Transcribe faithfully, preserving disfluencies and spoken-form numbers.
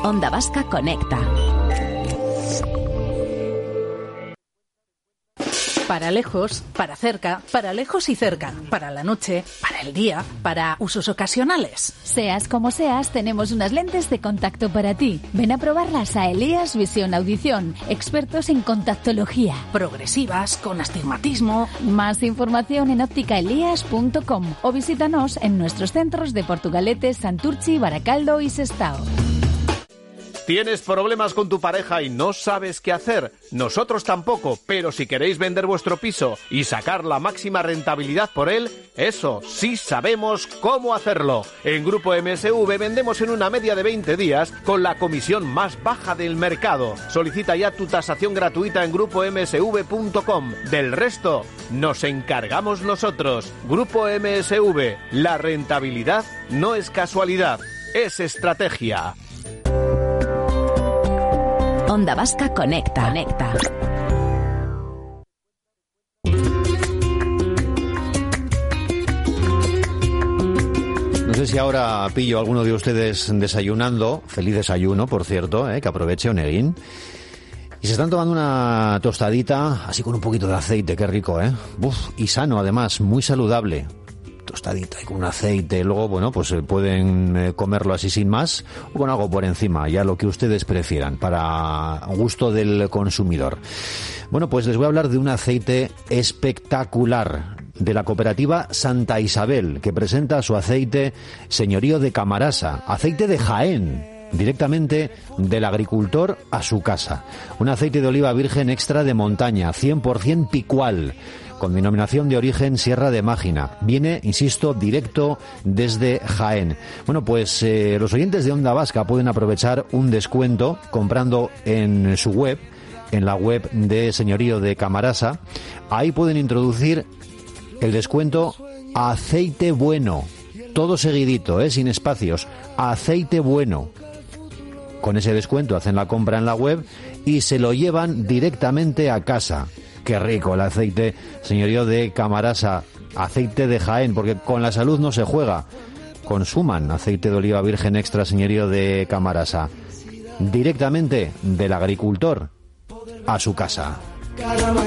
Onda Vasca Conecta. Para lejos, para cerca, para lejos y cerca, para la noche, para el día, para usos ocasionales. Seas como seas, tenemos unas lentes de contacto para ti. Ven a probarlas a Elías Visión Audición, expertos en contactología. Progresivas, con astigmatismo. Más información en óptica elías punto com o visítanos en nuestros centros de Portugalete, Santurchi, Baracaldo y Sestao. ¿Tienes problemas con tu pareja y no sabes qué hacer? Nosotros tampoco, pero si queréis vender vuestro piso y sacar la máxima rentabilidad por él, eso sí sabemos cómo hacerlo. En Grupo M S V vendemos en una media de veinte días con la comisión más baja del mercado. Solicita ya tu tasación gratuita en grupo m s v punto com. Del resto, nos encargamos nosotros. Grupo M S V, la rentabilidad no es casualidad, es estrategia. Onda Vasca Conecta. Conecta. No sé si ahora pillo a alguno de ustedes desayunando, feliz desayuno, por cierto, eh, que aproveche Oneguín. Y se están tomando una tostadita, así con un poquito de aceite, qué rico, ¿eh? Uf, y sano además, muy saludable. Tostadita y con un aceite, luego, bueno, pues pueden eh, comerlo así sin más o con algo por encima, ya lo que ustedes prefieran, para gusto del consumidor. Bueno, pues les voy a hablar de un aceite espectacular de la cooperativa Santa Isabel, que presenta su aceite Señorío de Camarasa, aceite de Jaén, directamente del agricultor a su casa. Un aceite de oliva virgen extra de montaña, cien por ciento picual, con denominación de origen Sierra de Mágina. Viene, insisto, directo desde Jaén. Bueno, pues eh, los oyentes de Onda Vasca pueden aprovechar un descuento comprando en su web, en la web de Señorío de Camarasa. Ahí pueden introducir el descuento aceite bueno, todo seguidito, eh, sin espacios, aceite bueno. Con ese descuento hacen la compra en la web y se lo llevan directamente a casa. Qué rico el aceite Señorío de Camarasa, aceite de Jaén, porque con la salud no se juega. Consuman aceite de oliva virgen extra Señorío de Camarasa, directamente del agricultor a su casa.